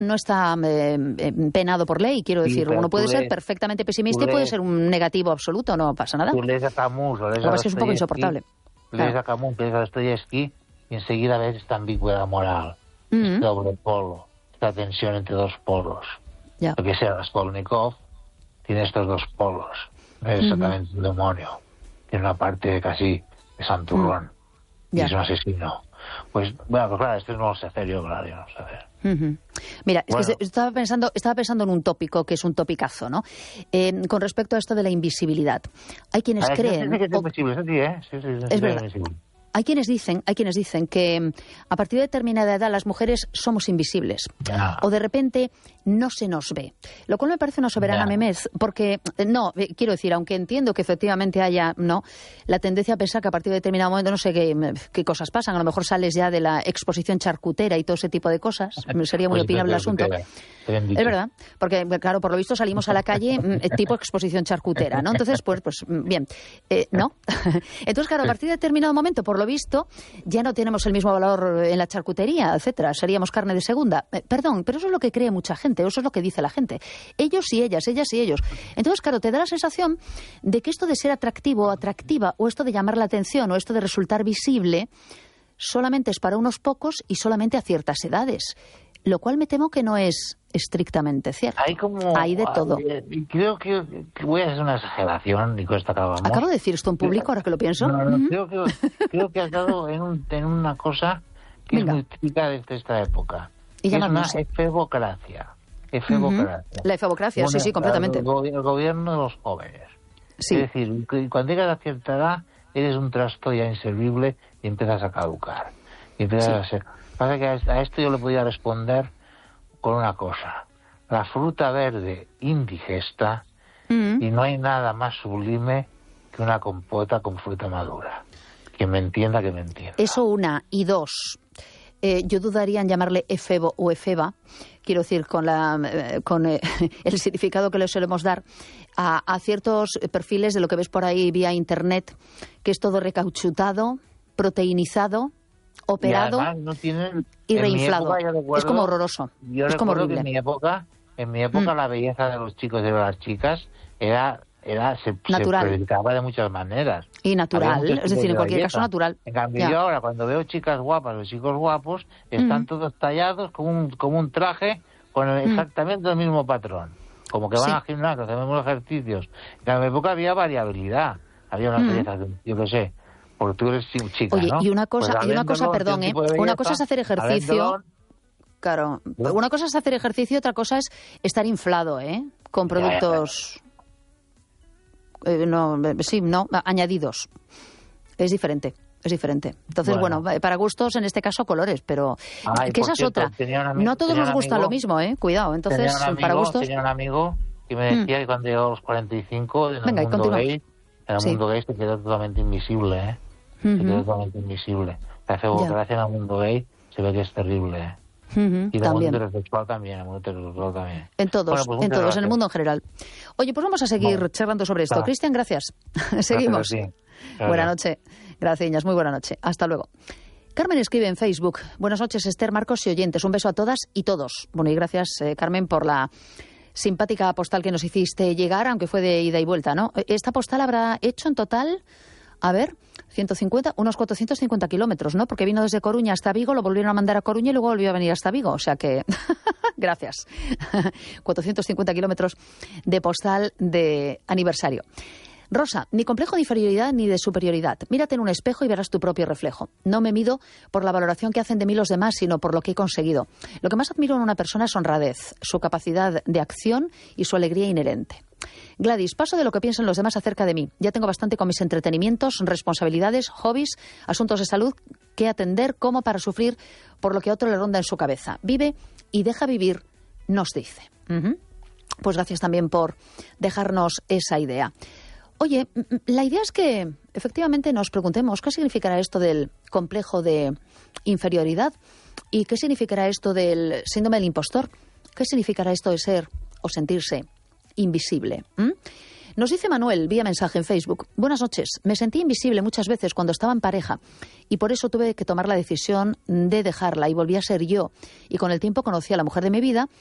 no está penado por ley, quiero decir. Uno puede ser perfectamente pesimista y puede ser un negativo absoluto, no pasa nada. Tú lees a Camus o lees Lo que pasa es que es un poco insoportable. Lees a Camus, lees a Dostoyevsky y enseguida ves esta ambigüedad moral, este doble polo, esta tensión entre dos polos. Ya. Lo que sea Raskolnikov tiene estos dos polos, no es exactamente un demonio, tiene una parte casi de santurrón, y es un asesino. Pues bueno, pues claro, esto no lo sé hacer yo, claro, yo no sé hacer. Mira, es que estaba pensando en un tópico que es un topicazo, ¿no? Con respecto a esto de la invisibilidad. Hay quienes creen... Es verdad. Hay quienes dicen que a partir de determinada edad las mujeres somos invisibles. O de repente no se nos ve. Lo cual me parece una soberana memez, porque, quiero decir, aunque entiendo que efectivamente haya, la tendencia a pensar que a partir de determinado momento no sé qué cosas pasan. A lo mejor sales ya de la exposición charcutera y todo ese tipo de cosas. Sería muy opinable el asunto. Es verdad, porque claro, por lo visto salimos a la calle tipo exposición charcutera, ¿no? Entonces, pues bien, ¿no? Entonces, claro, a partir de determinado momento, por lo visto, ya no tenemos el mismo valor en la charcutería, etcétera. Seríamos carne de segunda. Perdón, pero eso es lo que cree mucha gente, eso es lo que dice la gente. Ellos y ellas y ellos. Entonces, claro, te da la sensación de que esto de ser atractivo o atractiva, o esto de llamar la atención, o esto de resultar visible, solamente es para unos pocos y solamente a ciertas edades. Lo cual me temo que no es estrictamente cierto. Hay de todo. Creo que voy a hacer una exageración y con esto acabamos. ¿Acabo de decir esto en público ahora que lo pienso? Creo que has dado en una cosa que es muy típica de esta época. Que es una efebocracia. La efebocracia, sí, completamente. El gobierno de los jóvenes. Sí. Es decir, cuando llegas a cierta edad eres un trasto ya inservible y empiezas a caducar. Y empiezas a ser... Pasa que a esto yo le podía responder con una cosa. La fruta verde indigesta y no hay nada más sublime que una compota con fruta madura. Quien me entienda, que me entienda. Eso una. Y dos, yo dudaría en llamarle efebo o efeba, quiero decir, con el significado que le solemos dar a ciertos perfiles de lo que ves por ahí vía internet, que es todo recauchutado, proteinizado, operado y reinflado. Es como horroroso. Yo recuerdo que en mi época la belleza de los chicos y de las chicas se predicaba de muchas maneras. Y natural, es decir, en cualquier caso natural. En cambio yo ahora cuando veo chicas guapas o chicos guapos, están todos tallados como un traje con exactamente el mismo patrón. Como que van al gimnasio, hacen los mismos ejercicios. En mi época había variabilidad, había una belleza, yo qué sé. Porque tú eres chica, oye, ¿no? Y una cosa, perdón, una cosa es hacer ejercicio. Claro, una cosa es hacer ejercicio, otra cosa es estar inflado, con productos añadidos. Es diferente. Entonces, bueno, para gustos, en este caso, colores, pero que esa es otra. No a todos nos gusta lo mismo, cuidado. Entonces, para gustos... Tenía un amigo que me decía que cuando llegó a los 45, en el mundo gay se quedó totalmente invisible, Se quedó totalmente invisible. La efebocracia en el mundo gay se ve que es terrible, Y en el mundo heterosexual también, En todos, bueno, pues en el mundo en general. Oye, pues vamos a seguir charlando sobre esto. Cristian, gracias. Seguimos. Buenas noches. Gracias, muy buena noche. Hasta luego. Carmen escribe en Facebook: buenas noches, Esther, Marcos y oyentes. Un beso a todas y todos. Bueno, y gracias, Carmen, por la simpática postal que nos hiciste llegar, aunque fue de ida y vuelta, ¿no? Esta postal habrá hecho en total, unos 450 kilómetros, ¿no? Porque vino desde Coruña hasta Vigo, lo volvieron a mandar a Coruña y luego volvió a venir hasta Vigo. O sea que, gracias. 450 kilómetros de postal de aniversario. Rosa, ni complejo de inferioridad ni de superioridad. Mírate en un espejo y verás tu propio reflejo. No me mido por la valoración que hacen de mí los demás, sino por lo que he conseguido. Lo que más admiro en una persona es honradez, su capacidad de acción y su alegría inherente. Gladys, paso de lo que piensan los demás acerca de mí. Ya tengo bastante con mis entretenimientos, responsabilidades, hobbies, asuntos de salud que atender como para sufrir por lo que a otro le ronda en su cabeza. Vive y deja vivir, nos dice. Pues gracias también por dejarnos esa idea. Oye, la idea es que efectivamente nos preguntemos qué significará esto del complejo de inferioridad y qué significará esto del síndrome del impostor, qué significará esto de ser o sentirse invisible. Nos dice Manuel, vía mensaje en Facebook: buenas noches, me sentí invisible muchas veces cuando estaba en pareja y por eso tuve que tomar la decisión de dejarla y volví a ser yo. Y con el tiempo conocí a la mujer de mi vida